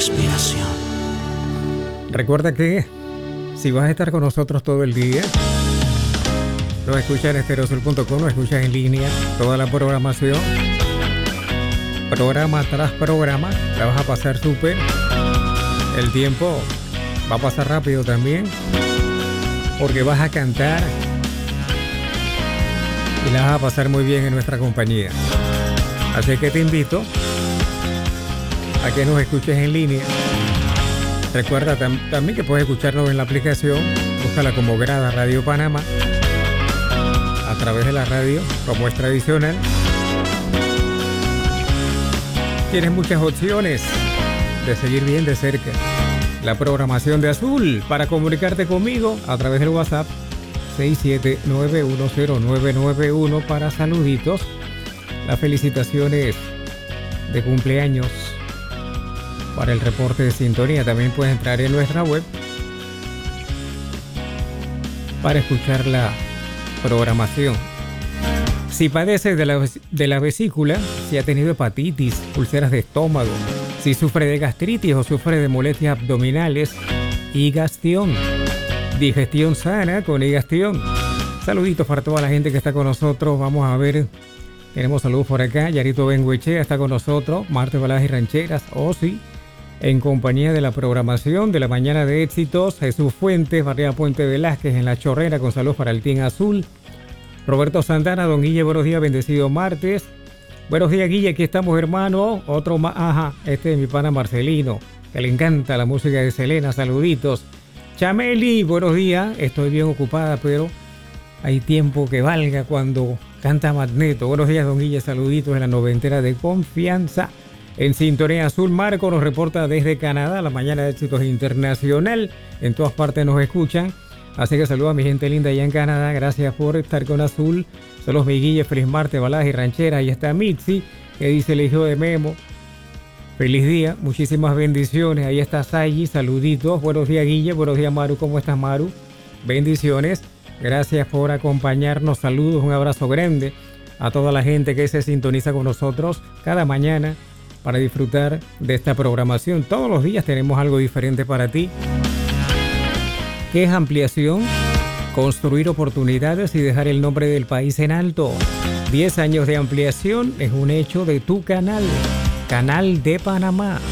respiración. Recuerda que si vas a estar con nosotros todo el día, nos escuchas en estereosul.com, nos escuchas en línea, toda la programación, programa tras programa, la vas a pasar súper. El tiempo va a pasar rápido también, porque vas a cantar y la vas a pasar muy bien en nuestra compañía. Así que te invito a que nos escuches en línea. Recuerda también que puedes escucharnos en la aplicación, búscala como Grada Radio Panamá, a través de la radio, como es tradicional. Tienes muchas opciones de seguir bien de cerca la programación de Azul. Para comunicarte conmigo a través del WhatsApp 679109991 para saluditos, las felicitaciones de cumpleaños, para el reporte de sintonía. También puedes entrar en nuestra web para escuchar la programación. Si padeces de la vesícula, si ha tenido hepatitis, úlceras de estómago, si sufre de gastritis o sufre de molestias abdominales, Higastión, digestión sana con Higastión. Saluditos para toda la gente que está con nosotros. Vamos a ver, tenemos saludos por acá. Yarito Benguechea está con nosotros. Marte Baladas y Rancheras, Osi, en compañía de la programación de la Mañana de Éxitos. Jesús Fuentes, Barriada Puente Velázquez en La Chorrera, con saludos para el Team Azul. Roberto Santana, don Guille, buenos días, bendecido martes. Buenos días, Guille, aquí estamos, hermano. Otro más, ajá, este es mi pana Marcelino, que le encanta la música de Selena. Saluditos. Chameli, buenos días. Estoy bien ocupada, pero hay tiempo que valga cuando canta Magneto. Buenos días, don Guille, saluditos en la noventera de confianza. En Sintonía Azul, Marco nos reporta desde Canadá, la Mañana de Éxitos Internacional. En todas partes nos escuchan. Así que saludos a mi gente linda allá en Canadá. Gracias por estar con Azul. Saludos, mi Guille, feliz martes, Baladas y Rancheras. Ahí está Mitzi, que dice el hijo de Memo. Feliz día, muchísimas bendiciones. Ahí está Sayi, saluditos. Buenos días, Guille. Buenos días, Maru. ¿Cómo estás, Maru? Bendiciones. Gracias por acompañarnos. Saludos, un abrazo grande a toda la gente que se sintoniza con nosotros cada mañana para disfrutar de esta programación. Todos los días tenemos algo diferente para ti. ¿Qué es ampliación? Construir oportunidades y dejar el nombre del país en alto. 10 años de ampliación es un hecho de tu canal, Canal de Panamá.